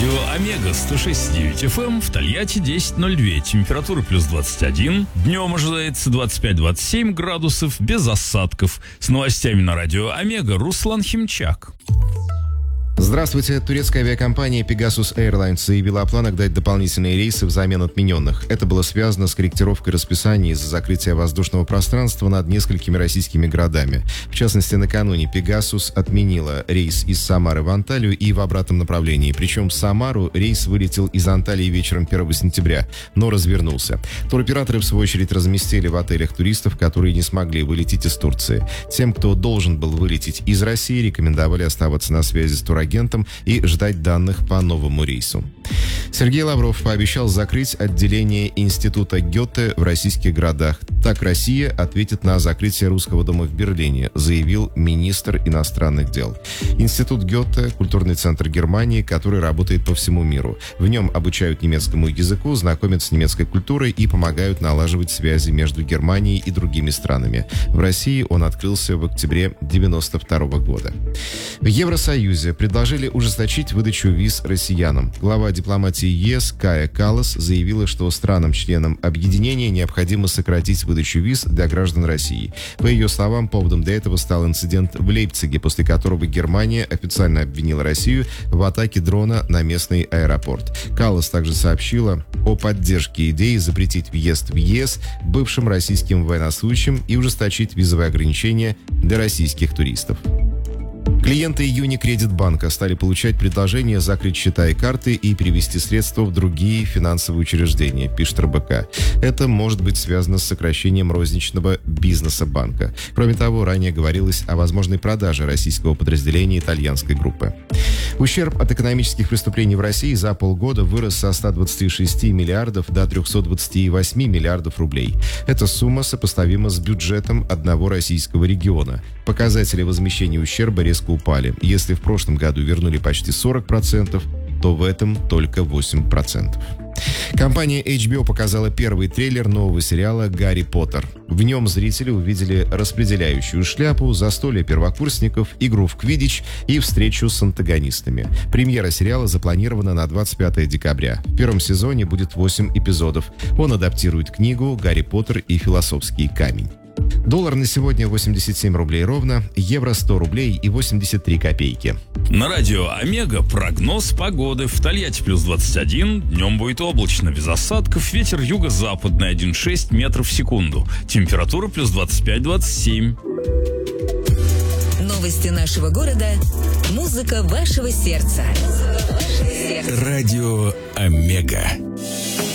Радио Омега 106.9 FM в Тольятти 10.02. Температура плюс 21. Днем ожидается 25-27 градусов без осадков. С новостями на Радио Омега Руслан Химчак. Здравствуйте. Турецкая авиакомпания Pegasus Airlines заявила о планах дать дополнительные рейсы взамен отмененных. Это было связано с корректировкой расписания из-за закрытия воздушного пространства над несколькими российскими городами. В частности, накануне Pegasus отменила рейс из Самары в Анталию и в обратном направлении. Причем в Самару рейс вылетел из Анталии вечером 1 сентября, но развернулся. Туроператоры, в свою очередь, разместили в отелях туристов, которые не смогли вылететь из Турции. Тем, кто должен был вылететь из России, рекомендовали оставаться на связи с турагентом и ждать данных по новому рейсу. Сергей Лавров пообещал закрыть отделение Института Гёте в российских городах. Так Россия ответит на закрытие Русского дома в Берлине, заявил министр иностранных дел. Институт Гёте – культурный центр Германии, который работает по всему миру. В нем обучают немецкому языку, знакомят с немецкой культурой и помогают налаживать связи между Германией и другими странами. В России он открылся в октябре 1992 года. В Евросоюзе предложили ужесточить выдачу виз россиянам. Глава дипломатии ЕС Кая Каллас заявила, что странам-членам объединения необходимо сократить выдачу виз для граждан России. По ее словам, поводом для этого стал инцидент в Лейпциге, после которого Германия официально обвинила Россию в атаке дрона на местный аэропорт. Каллас также сообщила о поддержке идеи запретить въезд в ЕС бывшим российским военнослужащим и ужесточить визовые ограничения для российских туристов. Клиенты Unicredit банка стали получать предложение закрыть счета и карты и перевести средства в другие финансовые учреждения, пишет РБК. Это может быть связано с сокращением розничного бизнеса банка. Кроме того, ранее говорилось о возможной продаже российского подразделения итальянской группы. Ущерб от экономических преступлений в России за полгода вырос со 126 миллиардов до 328 миллиардов рублей. Эта сумма сопоставима с бюджетом одного российского региона. Показатели возмещения ущерба резко упали. Если в прошлом году вернули почти 40%, то в этом только 8%. Компания HBO показала первый трейлер нового сериала «Гарри Поттер». В нем зрители увидели распределяющую шляпу, застолье первокурсников, игру в квиддич и встречу с антагонистами. Премьера сериала запланирована на 25 декабря. В первом сезоне будет 8 эпизодов. Он адаптирует книгу «Гарри Поттер и философский камень». Доллар на сегодня 87 рублей ровно, евро 100 рублей и 83 копейки. На радио Омега прогноз погоды. В Тольятти плюс 21, днем будет облачно, без осадков, ветер юго-западный 1,6 метров в секунду. Температура плюс 25-27. Новости нашего города, музыка вашего сердца. Радио Омега.